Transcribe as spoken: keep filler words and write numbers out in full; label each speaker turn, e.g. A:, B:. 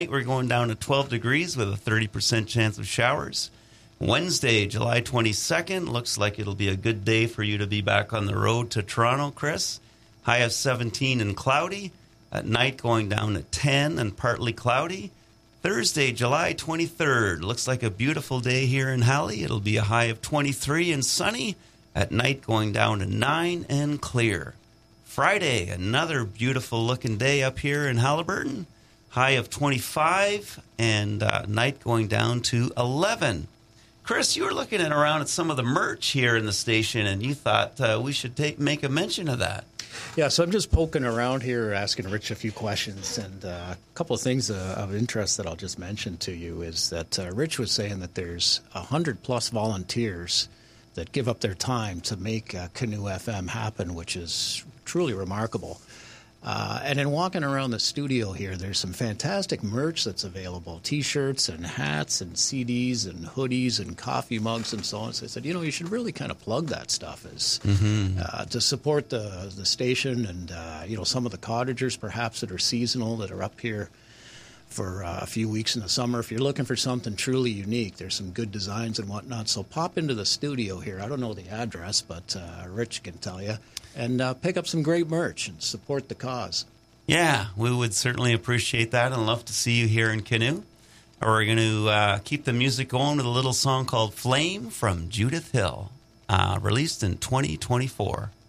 A: we're going down to twelve degrees with a thirty percent chance of showers. Wednesday, July twenty-second, looks like it'll be a good day for you to be back on the road to Toronto, Chris. High of seventeen and cloudy. At night, going down to ten and partly cloudy. Thursday, July twenty-third, looks like a beautiful day here in Halley. It'll be a high of twenty-three and sunny. At night, going down to nine and clear. Friday, another beautiful-looking day up here in Haliburton. High of twenty-five and uh, night going down to eleven. Chris, you were looking at around at some of the merch here in the station, and you thought uh, we should take make a mention of that.
B: Yeah, so I'm just poking around here, asking Rich a few questions, and uh, a couple of things uh, of interest that I'll just mention to you is that uh, Rich was saying that there's one hundred plus volunteers that give up their time to make uh, Canoe F M happen, which is truly remarkable. Uh, and in walking around the studio here, there's some fantastic merch that's available, T-shirts and hats and C Ds and hoodies and coffee mugs and so on. So I said, you know, you should really kind of plug that stuff as mm-hmm. uh, to support the the station and, uh, you know, some of the cottagers perhaps that are seasonal that are up here for uh, a few weeks in the summer. If you're looking for something truly unique, there's some good designs and whatnot. So pop into the studio here. I don't know the address, but uh, Rich can tell you. And uh, pick up some great merch and support the cause.
A: Yeah, we would certainly appreciate that and love to see you here in Canoe. We're going to uh, keep the music going with a little song called Flame from Judith Hill, uh, released in twenty twenty-four.